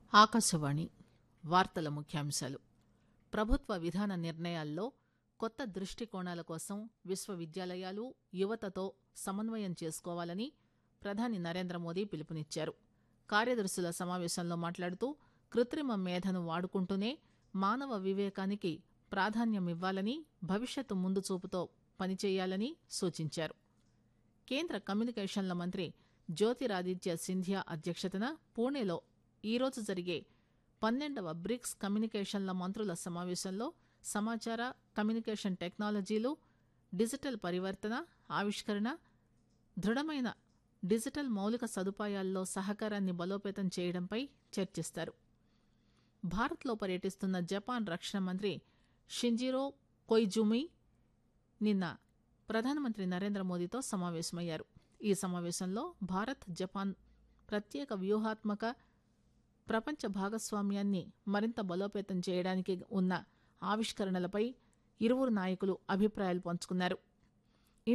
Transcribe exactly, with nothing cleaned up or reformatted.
ఆకాశవాణి వార్తల ముఖ్యాంశాలు. ప్రభుత్వ విధాన నిర్ణయాల్లో కొత్త దృష్టికోణాల కోసం విశ్వవిద్యాలయాలు యువతతో సమన్వయం చేసుకోవాలని ప్రధాని నరేంద్ర మోదీ పిలుపునిచ్చారు. కార్యదర్శుల సమావేశంలో మాట్లాడుతూ కృత్రిమ మేధను వాడుకుంటూనే మానవ వివేకానికి ప్రాధాన్యమివ్వాలని, భవిష్యత్తు ముందు చూపుతో పనిచేయాలని సూచించారు. కేంద్ర కమ్యూనికేషన్ల మంత్రి జ్యోతిరాదిత్య సింధియా అధ్యక్షతన పూణేలో ఈరోజు జరిగే పన్నెండవ బ్రిక్స్ కమ్యూనికేషన్ల మంత్రుల సమావేశంలో సమాచార, కమ్యూనికేషన్ టెక్నాలజీలు, డిజిటల్ పరివర్తన, ఆవిష్కరణ, దృఢమైన డిజిటల్ మౌలిక సదుపాయాల్లో సహకారాన్ని బలోపేతం చేయడంపై చర్చిస్తారు. భారత్లో పర్యటిస్తున్న జపాన్ రక్షణ మంత్రి షింజిరో కొయిజుమి నిన్న ప్రధానమంత్రి నరేంద్ర మోదీతో సమావేశమయ్యారు. ఈ సమావేశంలో భారత్, జపాన్ ప్రత్యేక వ్యూహాత్మక ప్రపంచ భాగస్వామ్యాన్ని మరింత బలోపేతం చేయడానికి ఉన్న ఆవిష్కరణలపై ఇరువురు నాయకులు అభిప్రాయాలు పంచుకున్నారు.